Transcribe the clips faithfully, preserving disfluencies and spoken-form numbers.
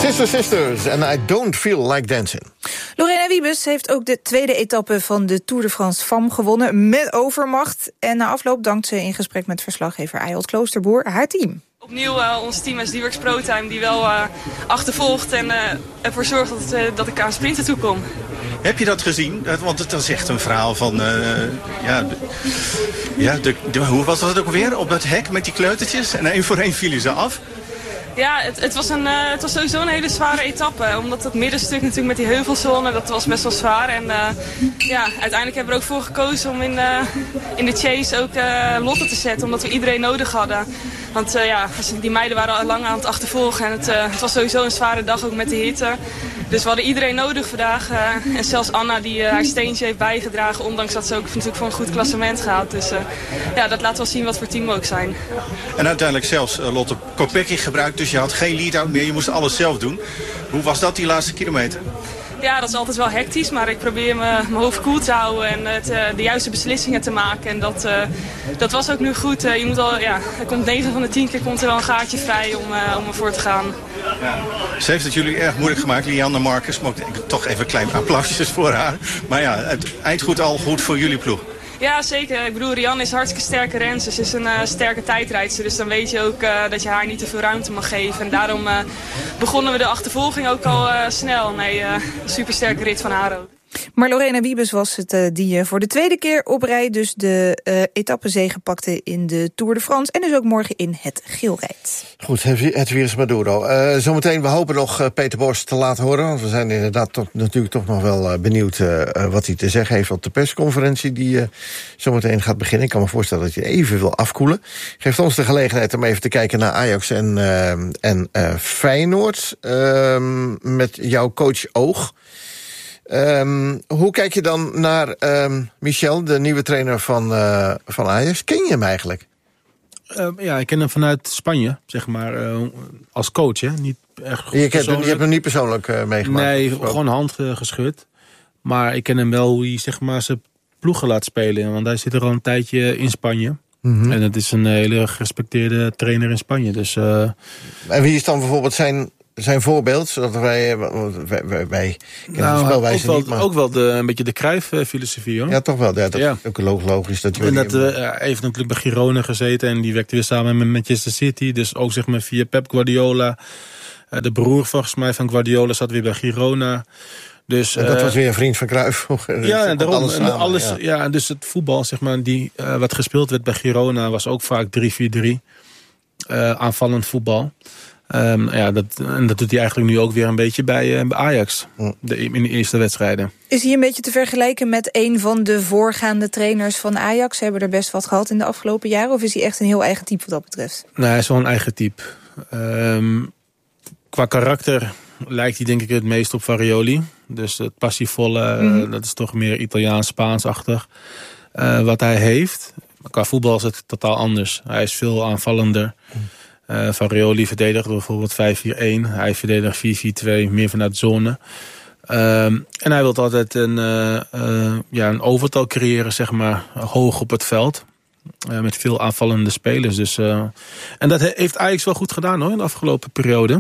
Sister Sisters and I Don't Feel Like Dancing. Lorena Wiebes heeft ook de tweede etappe van de Tour de France F A M gewonnen met overmacht. En na afloop dankt ze in gesprek met verslaggever Ayolt Kloosterboer haar team. Opnieuw uh, ons team is D-Works ProTime die wel uh, achtervolgt en uh, ervoor zorgt dat, uh, dat ik aan sprinten toe kom. Heb je dat gezien? Want het is echt een verhaal van... Uh, ja, de, ja de, de, hoe was dat ook weer? Op dat hek met die kleutertjes en één voor één vielen ze af. Ja, het, het, was een, uh, het was sowieso een hele zware etappe. Omdat het middenstuk natuurlijk met die heuvelzone, dat was best wel zwaar. En uh, ja, uiteindelijk hebben we er ook voor gekozen om in, uh, in de chase ook uh, Lotte te zetten. Omdat we iedereen nodig hadden. Want uh, ja, die meiden waren al lang aan het achtervolgen. En het, uh, het was sowieso een zware dag ook met de hitte. Dus we hadden iedereen nodig vandaag. Uh, en zelfs Anna die uh, haar steentje heeft bijgedragen. Ondanks dat ze ook natuurlijk voor een goed klassement gaat. Dus uh, ja, dat laat wel zien wat voor team we ook zijn. En uiteindelijk zelfs uh, Lotte Kopecky gebruikt. Dus je had geen lead-out meer. Je moest alles zelf doen. Hoe was dat die laatste kilometer? Ja, dat is altijd wel hectisch, maar ik probeer me, mijn hoofd koel te houden en het, uh, de juiste beslissingen te maken. En dat, uh, dat was ook nu goed. Uh, je moet al, ja, er komt negen van de tien keer komt er wel een gaatje vrij om, uh, om ervoor te gaan. Ja. Ze heeft het jullie erg moeilijk gemaakt, Lianne Marcus. Maar ik toch even klein applausjes voor haar. Maar ja, het eindgoed al goed voor jullie ploeg. Ja, zeker. Ik bedoel, Rianne is hartstikke sterke renster. Ze is een uh, sterke tijdrijdster. Dus dan weet je ook uh, dat je haar niet te veel ruimte mag geven. En daarom uh, begonnen we de achtervolging ook al uh, snel. Nee, uh, supersterke rit van haar ook. Maar Lorena Wiebes was het uh, die uh, voor de tweede keer op rij dus de uh, etappezege pakte in de Tour de France. En dus ook morgen in het geel rijdt. Goed, het virus Maduro. Uh, zometeen, we hopen nog uh, Peter Bos te laten horen. Want we zijn inderdaad toch, natuurlijk toch nog wel uh, benieuwd uh, wat hij te zeggen heeft op de persconferentie die uh, zometeen gaat beginnen. Ik kan me voorstellen dat je even wil afkoelen. Geeft ons de gelegenheid om even te kijken naar Ajax en, uh, en uh, Feyenoord. Uh, met jouw coach Oog. Um, hoe kijk je dan naar um, Michel, de nieuwe trainer van, uh, van Ajax? Ken je hem eigenlijk? Uh, ja, ik ken hem vanuit Spanje, zeg maar, uh, als coach, hè. Niet echt goed je, kent hem, je hebt hem niet persoonlijk uh, meegemaakt? Nee, gewoon hand uh, geschud. Maar ik ken hem wel hoe hij, zeg maar, zijn ploegen laat spelen. Want hij zit er al een tijdje in Spanje. Mm-hmm. En het is een hele gerespecteerde trainer in Spanje. Dus, uh... En wie is dan bijvoorbeeld zijn... zijn voorbeeld, zodat wij... wij, wij, wij nou, het spelwijze ook wel, niet, maar... ook wel de, een beetje de Cruijff-filosofie, hoor. Ja, toch wel. Ja, dat ja. is ook logisch. Dat en dat uh, hij heeft natuurlijk bij Girona gezeten... en die werkte weer samen met Manchester City. Dus ook zeg maar via Pep Guardiola. Uh, de broer volgens mij van Guardiola zat weer bij Girona. Dus, en dat uh, was weer een vriend van Cruijff. Ja, en daarom, alles samen, en alles, ja. ja, dus het voetbal, zeg maar, die, uh, wat gespeeld werd bij Girona... was ook vaak drie vier drie. Uh, aanvallend voetbal. Um, ja, dat, en dat doet hij eigenlijk nu ook weer een beetje bij, uh, bij Ajax. De, in de eerste wedstrijden. Is hij een beetje te vergelijken met een van de voorgaande trainers van Ajax? Ze hebben er best wat gehad in de afgelopen jaren. Of is hij echt een heel eigen type wat dat betreft? Nee, hij is wel een eigen type. Um, qua karakter lijkt hij denk ik het meest op Farioli. Dus het passievolle, mm-hmm. dat is toch meer Italiaans-Spaans-achtig. Uh, wat hij heeft. Qua voetbal is het totaal anders. Hij is veel aanvallender. Mm. Uh, Farioli verdedigt bijvoorbeeld vijf vier een. Hij verdedigt vier vier twee, meer vanuit zone. Um, en hij wil altijd een, uh, uh, ja, een overtal creëren, zeg maar, hoog op het veld. Uh, met veel aanvallende spelers. Dus, uh, en dat heeft Ajax wel goed gedaan, hoor, in de afgelopen periode.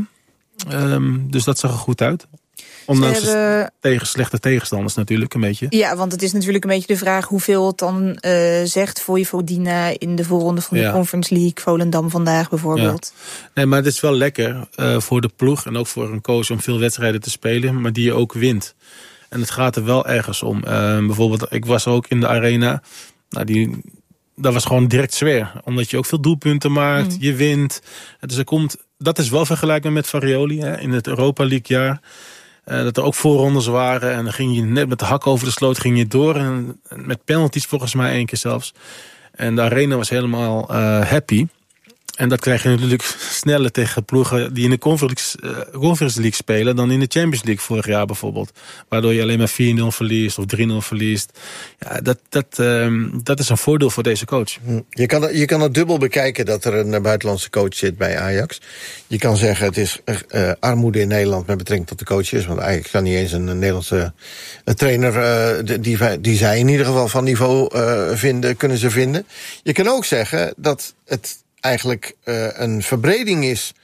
Um, dus dat zag er goed uit. Ondanks hebben... tegen slechte tegenstanders natuurlijk een beetje. Ja, want het is natuurlijk een beetje de vraag hoeveel het dan uh, zegt voor je Vojvodina in de voorronde van de ja. Conference League, Volendam vandaag bijvoorbeeld. Ja. Nee, maar het is wel lekker uh, voor de ploeg en ook voor een coach om veel wedstrijden te spelen, maar die je ook wint. En het gaat er wel ergens om. Uh, bijvoorbeeld, ik was ook in de arena. Nou, die, dat was gewoon direct zwaar. Omdat je ook veel doelpunten maakt, mm. je wint. Dus er komt, dat is wel vergelijkbaar met Farioli, hè, in het Europa League jaar. Uh, dat er ook voorrondes waren. En dan ging je net met de hak over de sloot ging je door. En met penalties volgens mij één keer zelfs. En de arena was helemaal uh, happy. En dat krijg je natuurlijk sneller tegen ploegen die in de Conference, uh, Conference League spelen dan in de Champions League vorig jaar bijvoorbeeld. Waardoor je alleen maar vier nul verliest of drie nul verliest. Ja, dat, dat, uh, dat is een voordeel voor deze coach. Je kan, je kan het dubbel bekijken dat er een buitenlandse coach zit bij Ajax. Je kan zeggen het is uh, armoede in Nederland met betrekking tot de coaches. Want Ajax kan niet eens een, een Nederlandse een trainer uh, die, die zij in ieder geval van niveau uh, vinden, kunnen ze vinden. Je kan ook zeggen dat het eigenlijk uh, een verbreding is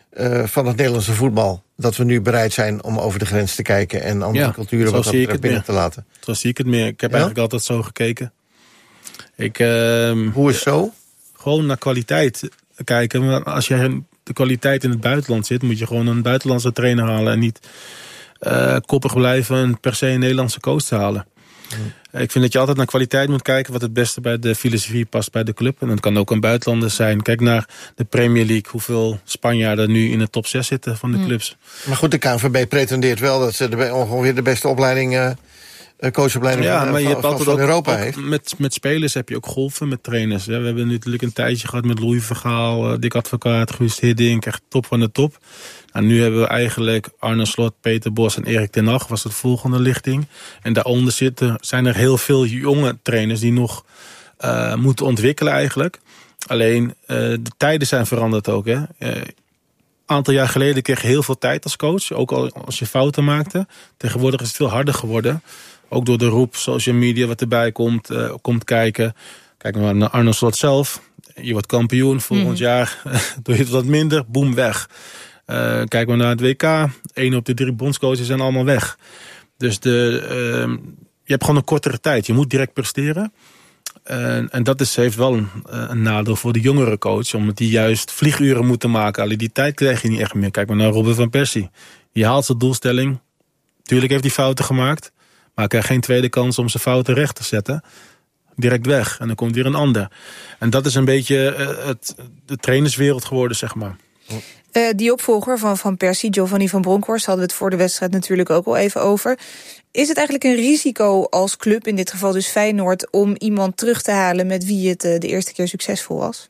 uh, van het Nederlandse voetbal. Dat we nu bereid zijn om over de grens te kijken en andere ja, culturen wat dat betreft binnen te laten. Zo zie ik het meer. Ik heb ja? eigenlijk altijd zo gekeken. Ik, uh, Hoe is het zo? Gewoon naar kwaliteit kijken. Maar als je de kwaliteit in het buitenland zit, moet je gewoon een buitenlandse trainer halen en niet uh, koppig blijven en per se een Nederlandse coach te halen. Hmm. Ik vind dat je altijd naar kwaliteit moet kijken wat het beste bij de filosofie past bij de club. En dat kan ook een buitenlander zijn. Kijk naar de Premier League, hoeveel Spanjaarden nu in de top zes zitten van de hmm. clubs. Maar goed, de K N V B pretendeert wel dat ze de, ongeveer de beste opleiding, uh, coachopleiding ja, van, maar je van, hebt altijd van ook, Europa ook heeft. Met, met spelers heb je ook golven met trainers. Ja, we hebben natuurlijk een tijdje gehad met Louis Vergaal, uh, Dick Advocaat, Guus Hiddink, echt top van de top. Nou, nu hebben we eigenlijk Arne Slot, Peter Bos en Erik ten Hag was het volgende lichting. En daaronder zitten, zijn er heel veel jonge trainers die nog uh, moeten ontwikkelen eigenlijk. Alleen uh, de tijden zijn veranderd ook. Een uh, aantal jaar geleden kreeg je heel veel tijd als coach. Ook al als je fouten maakte. Tegenwoordig is het veel harder geworden. Ook door de roep, social media wat erbij komt, uh, komt kijken. Kijk maar naar Arne Slot zelf. Je wordt kampioen, volgend mm. jaar doe je het wat minder, boem, weg. Uh, kijk maar naar het W K. Eén op de drie bondscoaches zijn allemaal weg. Dus de, uh, je hebt gewoon een kortere tijd. Je moet direct presteren. Uh, en dat is, heeft wel een, een nadeel voor de jongere coach. Omdat die juist vlieguren moeten maken. Alleen die tijd krijg je niet echt meer. Kijk maar naar Robin van Persie. Die haalt zijn doelstelling. Tuurlijk heeft hij fouten gemaakt. Maar hij krijgt geen tweede kans om zijn fouten recht te zetten. Direct weg. En dan komt weer een ander. En dat is een beetje uh, het, de trainerswereld geworden, zeg maar. Uh, die opvolger van Van Persie, Giovanni van Bronckhorst, hadden we het voor de wedstrijd natuurlijk ook al even over. Is het eigenlijk een risico als club, in dit geval dus Feyenoord, om iemand terug te halen met wie het uh, de eerste keer succesvol was?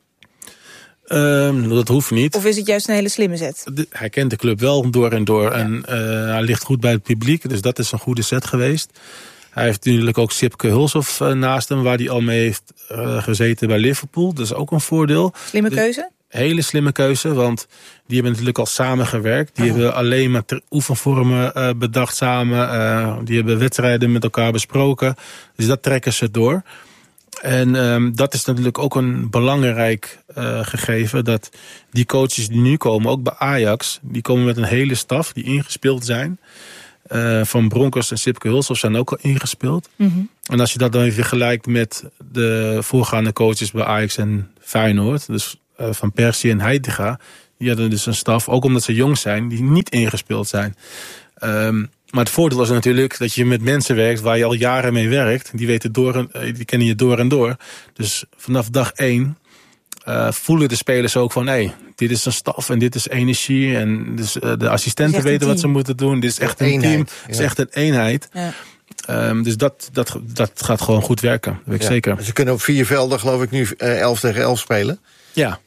Uh, dat hoeft niet. Of is het juist een hele slimme zet? De, hij kent de club wel door en door. Ja. En uh, hij ligt goed bij het publiek, dus dat is een goede set geweest. Hij heeft natuurlijk ook Sipke Hulshoff uh, naast hem, waar hij al mee heeft uh, gezeten bij Liverpool. Dat is ook een voordeel. Slimme keuze? Hele slimme keuze, want die hebben natuurlijk al samengewerkt. Die oh. hebben alleen maar oefenvormen uh, bedacht samen. Uh, die hebben wedstrijden met elkaar besproken. Dus dat trekken ze door. En um, dat is natuurlijk ook een belangrijk uh, gegeven. Dat die coaches die nu komen, ook bij Ajax, die komen met een hele staf die ingespeeld zijn. Uh, van Bronckhorst en Sipke Hulshoff zijn ook al ingespeeld. Mm-hmm. En als je dat dan even vergelijkt met de voorgaande coaches bij Ajax en Feyenoord, dus uh, Van Persie en Heitinga, die hadden dus een staf, ook omdat ze jong zijn, die niet ingespeeld zijn. Um, maar het voordeel is natuurlijk dat je met mensen werkt waar je al jaren mee werkt. Die weten door en, die kennen je door en door. Dus vanaf dag één uh, voelen de spelers ook van, hé, hey, dit is een staf en dit is energie. En dus, uh, de assistenten weten wat ze moeten doen. Dit is echt een eenheid, team. Het is ja. echt een eenheid. Ja. Um, dus dat, dat, dat gaat gewoon goed werken. Dat weet ik ja. zeker. Ze kunnen op vier velden, geloof ik, nu uh, elf tegen elf spelen. Ja.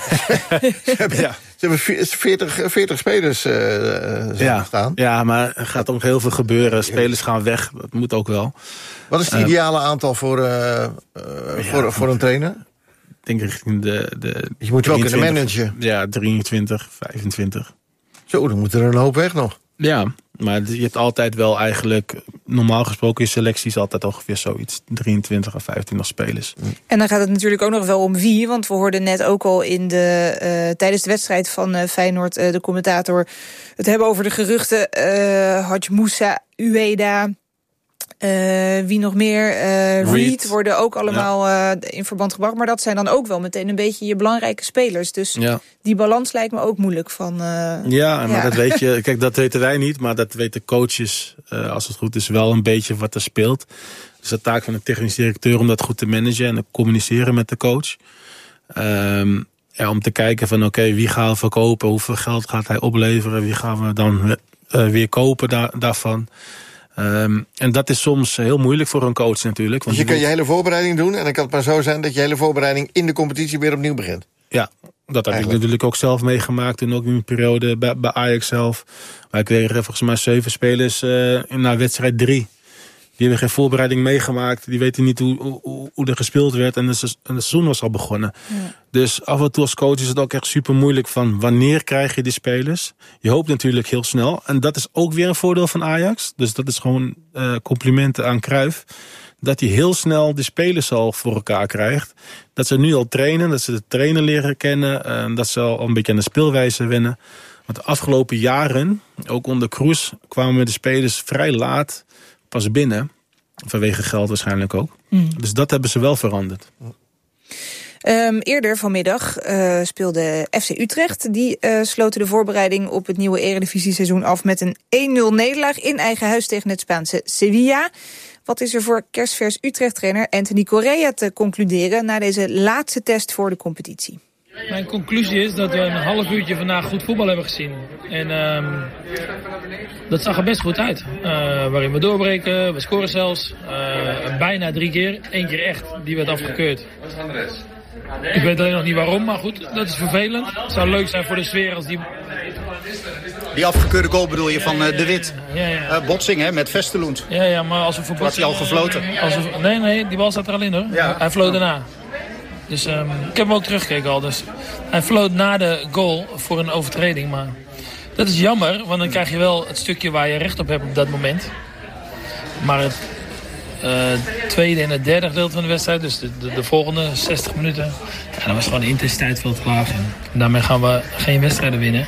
ze hebben, ja. Ze hebben veertig, veertig spelers uh, ja. staan. Ja, maar er gaat ook heel veel gebeuren. Spelers gaan weg. Dat moet ook wel. Wat is het ideale uh, aantal voor, uh, uh, ja, voor, voor een trainer? Ik denk richting de... de je moet wel kunnen managen. Ja, drieëntwintig, vijfentwintig. Zo, dan moet er een hoop weg nog. Ja, maar je hebt altijd wel eigenlijk, normaal gesproken is selecties altijd ongeveer zoiets, drieëntwintig of vijfentwintig spelers. En dan gaat het natuurlijk ook nog wel om wie, want we hoorden net ook al in de, uh, tijdens de wedstrijd van uh, Feyenoord uh, de commentator het hebben over de geruchten, uh, Hadj Moussa, Ueda, Uh, wie nog meer? Uh, Reed worden ook allemaal ja. uh, in verband gebracht. Maar dat zijn dan ook wel meteen een beetje je belangrijke spelers. Dus ja. die balans lijkt me ook moeilijk van... Uh, ja, maar ja. dat weet je. Kijk, dat weten wij niet. Maar dat weten coaches, uh, als het goed is, wel een beetje wat er speelt. Dus de taak van de technisch directeur om dat goed te managen en te communiceren met de coach. Um, ja, om te kijken van oké, okay, wie gaan we verkopen? Hoeveel geld gaat hij opleveren? Wie gaan we dan uh, weer kopen daar, daarvan? Um, en dat is soms heel moeilijk voor een coach natuurlijk. Want dus je, je kan moet... je hele voorbereiding doen en dan kan het maar zo zijn dat je hele voorbereiding in de competitie weer opnieuw begint. Ja, dat heb Eigenlijk. ik natuurlijk ook zelf meegemaakt toen ook in een periode bij, bij Ajax zelf. Wij kregen volgens mij zeven spelers uh, na wedstrijd drie. Die hebben geen voorbereiding meegemaakt. Die weten niet hoe, hoe, hoe er gespeeld werd. En het seizoen was al begonnen. Ja. Dus af en toe als coach is het ook echt super moeilijk van wanneer krijg je die spelers. Je hoopt natuurlijk heel snel. En dat is ook weer een voordeel van Ajax. Dus dat is gewoon uh, complimenten aan Cruijff. dat hij heel snel de spelers al voor elkaar krijgt. Dat ze nu al trainen, dat ze de trainer leren kennen. Uh, dat ze al een beetje aan de speelwijze wennen. Want de afgelopen jaren, ook onder Kroes, kwamen de spelers vrij laat pas binnen. Vanwege geld waarschijnlijk ook. Mm. Dus dat hebben ze wel veranderd. Um, eerder vanmiddag uh, speelde F C Utrecht. Die uh, sloten de voorbereiding op het nieuwe Eredivisie-seizoen af met een één nul nederlaag in eigen huis tegen het Spaanse Sevilla. Wat is er voor kerstvers Utrecht-trainer Anthony Correa te concluderen na deze laatste test voor de competitie? Mijn conclusie is dat we een half uurtje vandaag goed voetbal hebben gezien. En um, dat zag er best goed uit. Uh, waarin we doorbreken, we scoren zelfs. Uh, bijna drie keer. Eén keer echt, die werd afgekeurd. Ik weet alleen nog niet waarom, maar goed, dat is vervelend. Het zou leuk zijn voor de sfeer als die... Die afgekeurde goal bedoel je van uh, De Wit? Ja, ja. Uh, botsing hè, met Vesterloend. Ja, ja, maar als we voor botsing... Was hij al gefloten? Als we, nee, nee, die bal staat er al in hoor. Ja. Hij floot daarna. Dus um, ik heb hem ook teruggekeken al. Dus hij floot na de goal voor een overtreding. Maar dat is jammer, want dan krijg je wel het stukje waar je recht op hebt op dat moment. Maar het uh, tweede en het derde gedeelte van de wedstrijd, dus de, de, de volgende zestig minuten, ja, dan was gewoon de intensiteit veel te laag. En daarmee gaan we geen wedstrijden winnen.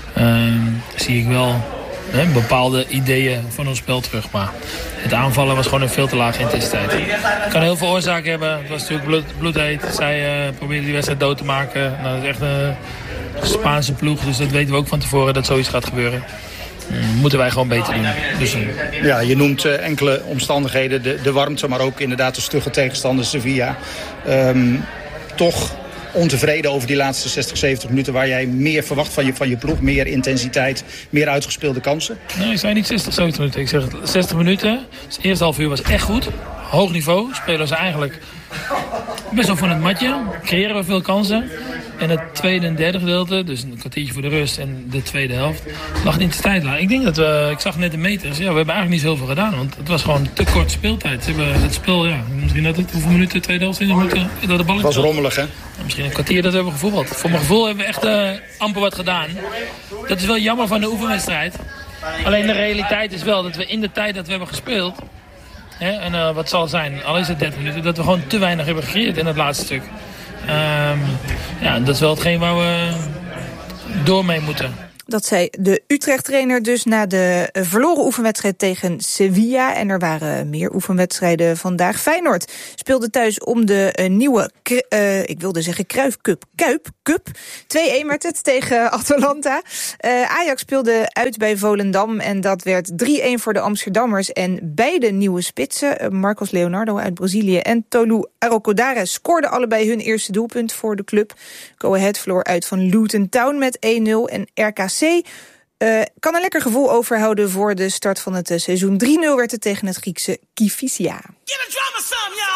Um, zie ik wel hè, bepaalde ideeën van ons spel terug. Maar het aanvallen was gewoon een veel te lage intensiteit. Het kan heel veel oorzaken hebben. Het was natuurlijk bloed, bloedheet. Zij uh, probeerden die wedstrijd dood te maken. Nou, dat is echt een Spaanse ploeg. Dus dat weten we ook van tevoren dat zoiets gaat gebeuren. Mm, moeten wij gewoon beter doen. Dus, uh... Ja, je noemt uh, enkele omstandigheden. De, de warmte, maar ook inderdaad de stugge tegenstander Sevilla. Um, toch ontevreden over die laatste zestig, zeventig minuten... waar jij meer verwacht van je, van je ploeg. Meer intensiteit, meer uitgespeelde kansen. Nee, ik zei niet zestig, zeventig minuten. Ik zeg zestig minuten. Dus het eerste half uur was echt goed. Hoog niveau. Spelen ze eigenlijk best wel van het matje. Creëren we veel kansen. En het tweede en derde gedeelte, dus een kwartiertje voor de rust en de tweede helft, lag in de tijd laag. Ik denk dat we, ik zag net de meters, ja, we hebben eigenlijk niet zoveel gedaan. Want het was gewoon te kort speeltijd. Ze hebben het spel, ja, misschien net hoeveel minuten, de tweede helft, twintig minuten, dat de bal Het was rommelig, hè? Misschien een kwartier dat we hebben gevoetbald. Voor mijn gevoel hebben we echt uh, amper wat gedaan. Dat is wel jammer van de oefenwedstrijd. Alleen de realiteit is wel dat we in de tijd dat we hebben gespeeld, hè, en uh, wat zal het zijn, al is het dertig minuten, dat we gewoon te weinig hebben gecreëerd in het laatste stuk. Um, ja, dat is wel hetgeen waar we door mee moeten. Dat zei de Utrecht-trainer dus na de verloren oefenwedstrijd tegen Sevilla. En er waren meer oefenwedstrijden vandaag. Feyenoord speelde thuis om de nieuwe, uh, ik wilde zeggen Cruijff Cup, Kuip Cup. twee-een werd het tegen Atalanta. Uh, Ajax speelde uit bij Volendam en dat werd drie-een voor de Amsterdammers. En beide nieuwe spitsen, Marcos Leonardo uit Brazilië en Tolu Arocodare, scoorden allebei hun eerste doelpunt voor de club. Go Ahead verloor uit van Luton Town met één nul en R K C Uh, kan een lekker gevoel overhouden voor de start van het uh, seizoen. drie nul werd het tegen het Griekse Kifisia.